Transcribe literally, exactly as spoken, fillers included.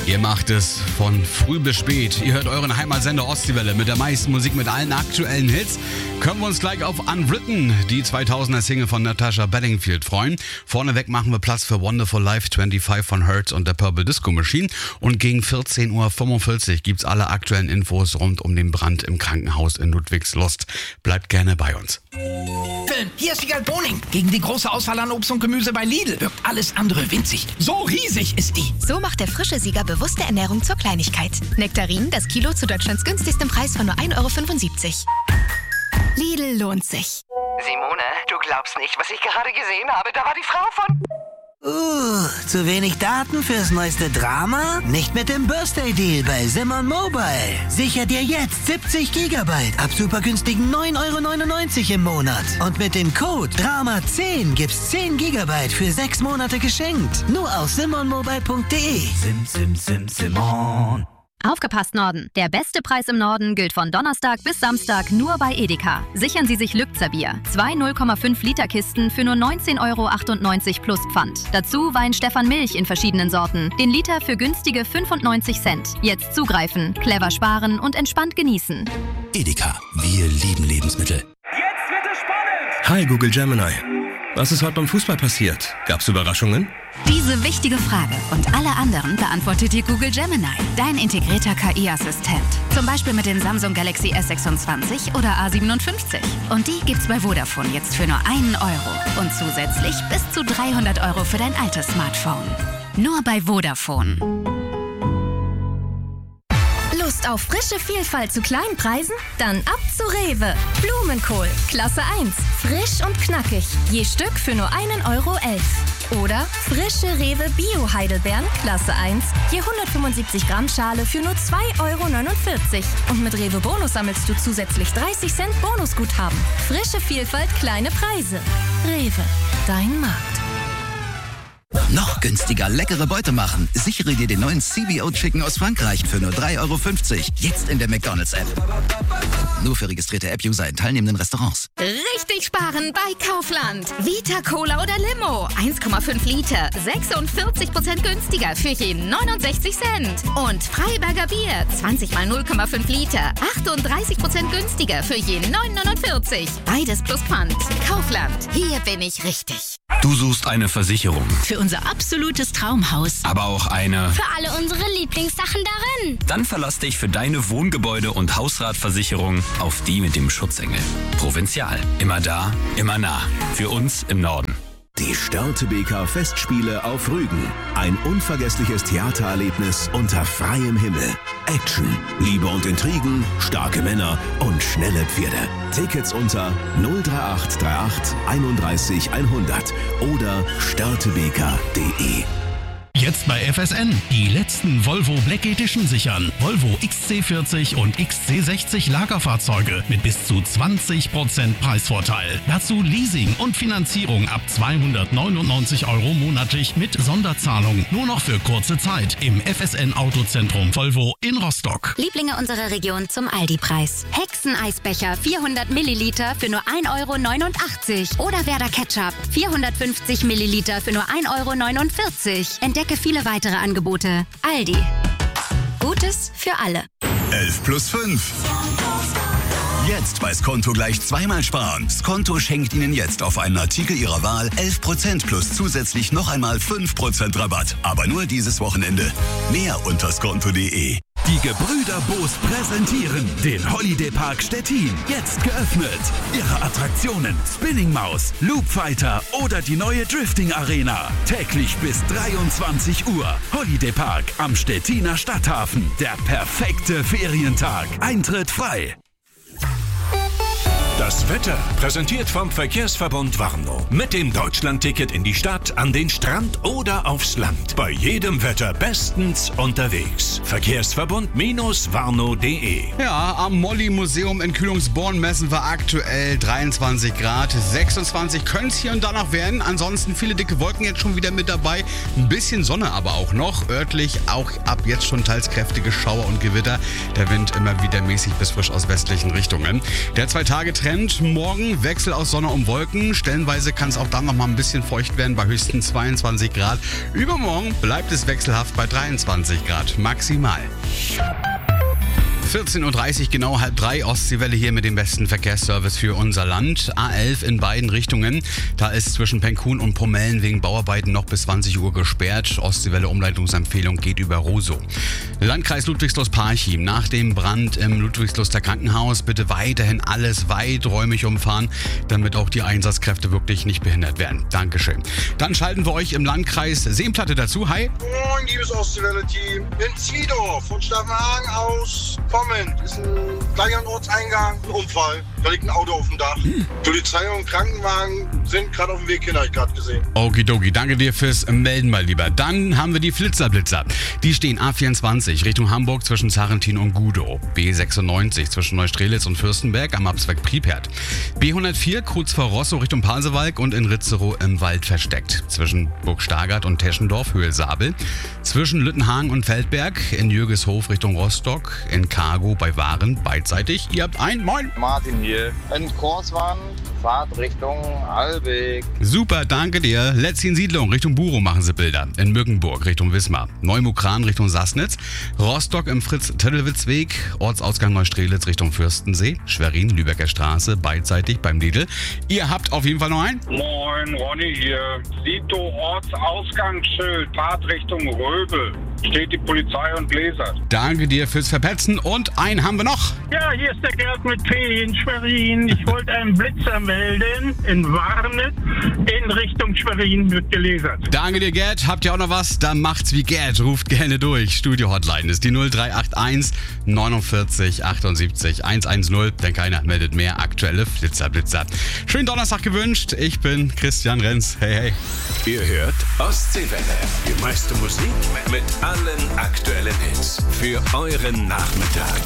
Ihr macht es von früh bis spät. Ihr hört euren Heimatsender Ostseewelle mit der meisten Musik, mit allen aktuellen Hits. Können wir uns gleich auf Unwritten, die zweitausender Single von Natasha Bedingfield, freuen. Vorneweg machen wir Platz für Wonderful Life fünfundzwanzig von Hertz und der Purple Disco Machine. Und gegen vierzehn Uhr fünfundvierzig gibt's alle aktuellen Infos rund um den Brand im Krankenhaus in Ludwigslust. Bleibt gerne bei uns. Hier ist Sigal Boning. Gegen die große Auswahl an Obst und Gemüse bei Lidl wirkt alles andere winzig. So riesig ist die. So macht der frische Sieger bewusste Ernährung zur Kleinigkeit. Nektarinen, das Kilo zu Deutschlands günstigstem Preis von nur ein Euro fünfundsiebzig. Lidl lohnt sich. Simone, du glaubst nicht, was ich gerade gesehen habe. Da war die Frau von... Uh, zu wenig Daten fürs neueste Drama? Nicht mit dem Birthday Deal bei Simon Mobile. Sicher dir jetzt siebzig Gigabyte ab super günstigen neun Euro neunundneunzig im Monat. Und mit dem Code Drama zehn gibt's zehn Gigabyte für sechs Monate geschenkt. Nur auf simon mobile punkt de. Sim, sim, sim, Simon. Aufgepasst Norden! Der beste Preis im Norden gilt von Donnerstag bis Samstag nur bei Edeka. Sichern Sie sich Lübzer Bier. Zwei null Komma fünf Liter Kisten für nur neunzehn Euro achtundneunzig plus Pfand. Dazu Wein Stefan Milch in verschiedenen Sorten. Den Liter für günstige fünfundneunzig Cent. Jetzt zugreifen, clever sparen und entspannt genießen. Edeka. Wir lieben Lebensmittel. Jetzt wird es spannend! Hi Google Gemini. Was ist heute beim Fußball passiert? Gab's Überraschungen? Diese wichtige Frage und alle anderen beantwortet dir Google Gemini, dein integrierter K I-Assistent. Zum Beispiel mit den Samsung Galaxy S sechsundzwanzig oder A siebenundfünfzig. Und die gibt's bei Vodafone jetzt für nur einen Euro. Und zusätzlich bis zu dreihundert Euro für dein altes Smartphone. Nur bei Vodafone. Lust auf frische Vielfalt zu kleinen Preisen? Dann ab zu Rewe. Blumenkohl, Klasse eins. Frisch und knackig. Je Stück für nur einen Euro elf. Oder frische Rewe Bio-Heidelbeeren, Klasse eins. Je hundertfünfundsiebzig Gramm Schale für nur zwei Euro neunundvierzig. Und mit Rewe Bonus sammelst du zusätzlich dreißig Cent Bonusguthaben. Frische Vielfalt, kleine Preise. Rewe, dein Markt. Noch günstiger leckere Beute machen. Sichere dir den neuen C B O Chicken aus Frankreich für nur drei Euro fünfzig. Jetzt in der McDonald's-App. Nur für registrierte App-User in teilnehmenden Restaurants. Richtig sparen bei Kaufland. Vita Cola oder Limo. eins Komma fünf Liter. sechsundvierzig Prozent günstiger für je neunundsechzig Cent. Und Freiberger Bier. zwanzig mal null Komma fünf Liter. achtunddreißig Prozent günstiger für je neun neunundvierzig. Beides plus Pfand. Kaufland. Hier bin ich richtig. Du suchst eine Versicherung. Für unser absolutes Traumhaus. Aber auch eine... Für alle unsere Lieblingssachen darin. Dann verlass dich für deine Wohngebäude- und Hausratversicherung auf die mit dem Schutzengel. Provinzial. Immer da, immer nah. Für uns im Norden. Die Störtebeker Festspiele auf Rügen. Ein unvergessliches Theatererlebnis unter freiem Himmel. Action, Liebe und Intrigen, starke Männer und schnelle Pferde. Tickets unter null drei acht drei acht einunddreißig hundert oder störtebeker punkt de. Jetzt bei F S N. Die letzten Volvo Black Edition sichern. Volvo X C vierzig und X C sechzig Lagerfahrzeuge mit bis zu zwanzig Prozent Preisvorteil. Dazu Leasing und Finanzierung ab zweihundertneunundneunzig Euro monatlich mit Sonderzahlung. Nur noch für kurze Zeit im F S N Autozentrum Volvo in Rostock. Lieblinge unserer Region zum Aldi-Preis. Hexeneisbecher vierhundert Milliliter für nur ein Euro neunundachtzig. Oder Werder Ketchup vierhundertfünfzig Milliliter für nur ein Euro neunundvierzig. Entdecke viele weitere Angebote. Aldi. Gutes für alle. elf plus fünf. Jetzt bei Skonto gleich zweimal sparen. Skonto schenkt Ihnen jetzt auf einen Artikel Ihrer Wahl elf Prozent plus zusätzlich noch einmal fünf Prozent Rabatt. Aber nur dieses Wochenende. Mehr unter skonto punkt de. Die Gebrüder Boos präsentieren den Holiday Park Stettin. Jetzt geöffnet. Ihre Attraktionen Spinning Maus, Loop Fighter oder die neue Drifting Arena. Täglich bis dreiundzwanzig Uhr. Holiday Park am Stettiner Stadthafen. Der perfekte Ferientag. Eintritt frei. Das Wetter präsentiert vom Verkehrsverbund Warnow. Mit dem Deutschlandticket in die Stadt, an den Strand oder aufs Land. Bei jedem Wetter bestens unterwegs. Verkehrsverbund-warnow punkt de. Ja, am Molly-Museum in Kühlungsborn messen wir aktuell dreiundzwanzig Grad. sechsundzwanzig können es hier und da noch werden. Ansonsten viele dicke Wolken jetzt schon wieder mit dabei. Ein bisschen Sonne aber auch noch. Örtlich auch ab jetzt schon teils kräftige Schauer und Gewitter. Der Wind immer wieder mäßig bis frisch aus westlichen Richtungen. Der Zwei-Tage-Trend Trend. Morgen Wechsel aus Sonne und Wolken. Stellenweise kann es auch dann noch mal ein bisschen feucht werden bei höchstens zweiundzwanzig Grad. Übermorgen bleibt es wechselhaft bei dreiundzwanzig Grad maximal. vierzehn Uhr dreißig, genau halb drei, Ostseewelle hier mit dem besten Verkehrsservice für unser Land. A elf in beiden Richtungen. Da ist zwischen Penkhuhn und Pomellen wegen Bauarbeiten noch bis zwanzig Uhr gesperrt. Ostseewelle Umleitungsempfehlung geht über Rosow. Landkreis Ludwigslust-Parchim. Nach dem Brand im Ludwigsluster Krankenhaus bitte weiterhin alles weiträumig umfahren, damit auch die Einsatzkräfte wirklich nicht behindert werden. Dankeschön. Dann schalten wir euch im Landkreis Seenplatte dazu. Hi. Moin, liebes Ostseewelle-Team. In Zwiedorf von Staffenhagen aus kommen. Ist ein kleiner Ortseingang, ein Unfall. Da liegt ein Auto auf dem Dach. Hm. Polizei und Krankenwagen sind gerade auf dem Weg hin, habe ich gerade gesehen. Okidoki, danke dir fürs Melden mal lieber. Dann haben wir die Flitzerblitzer. Die stehen A vierundzwanzig Richtung Hamburg zwischen Sarrentin und Gudow. B sechsundneunzig zwischen Neustrelitz und Fürstenberg am Abzweig Priepert. B hundertvier kurz vor Rostow Richtung Pasewalk und in Ritzerow im Wald versteckt. Zwischen Burg Stargard und Teschendorf Höhe Sabel. Zwischen Lüttenhagen und Feldberg in Jürgeshof Richtung Rostock. In Cargo bei Waren beidseitig. Ihr habt ein Moin. Martin hier. In Korswand, Fahrt Richtung Albeck. Super, danke dir. Letzin Siedlung Richtung Burow machen sie Bilder. In Mückenburg Richtung Wismar. Neumukran Richtung Sassnitz. Rostock im Fritz-Tellewitz-Weg. Ortsausgang Neustrelitz Richtung Fürstensee. Schwerin, Lübecker Straße, beidseitig beim Lidl. Ihr habt auf jeden Fall noch einen. Moin, Ronny hier. Sito Ortsausgangsschild, Fahrt Richtung Röbel. Steht die Polizei und lasert. Danke dir fürs Verpetzen und einen haben wir noch. Ja, hier ist der Gerd mit P in Schwerin. Ich wollte einen Blitzer melden in Warnet in Richtung Schwerin wird gelasert. Danke dir, Gerd. Habt ihr auch noch was? Dann macht's wie Gerd. Ruft gerne durch. Studio-Hotline ist die null drei acht eins neunundvierzig achtundsiebzig hundertzehn, denn keiner meldet mehr aktuelle Flitzer, Blitzer. Schönen Donnerstag gewünscht. Ich bin Christian Renz. Hey, hey. Ihr hört Ostseewelle. Die meiste Musik mit allen aktuellen Hits für euren Nachmittag.